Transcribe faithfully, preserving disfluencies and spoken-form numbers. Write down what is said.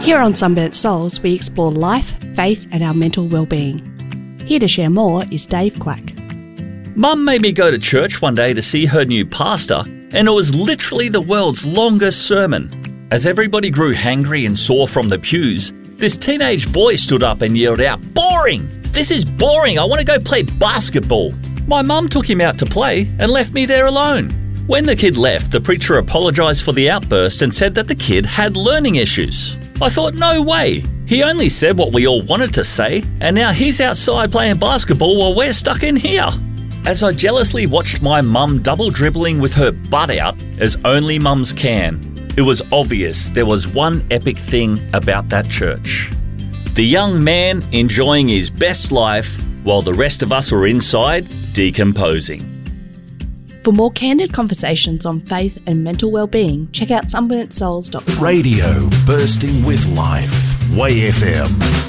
Here on Sunburnt Souls, we explore life, faith and our mental well-being. Here to share more is Dave Quack. Mum made me go to church one day to see her new pastor, and it was literally the world's longest sermon. As everybody grew hangry and sore from the pews, this teenage boy stood up and yelled out, "Boring! This is boring! I want to go play basketball!" My mum took him out to play and left me there alone. When the kid left, the preacher apologised for the outburst and said that the kid had learning issues. I thought, no way. He only said what we all wanted to say, and now he's outside playing basketball while we're stuck in here. As I jealously watched my mum double dribbling with her butt out, as only mums can, it was obvious there was one epic thing about that church. The young man enjoying his best life while the rest of us were inside decomposing. For more candid conversations on faith and mental well-being, check out sunburnt souls dot com. Radio bursting with life. Way F M.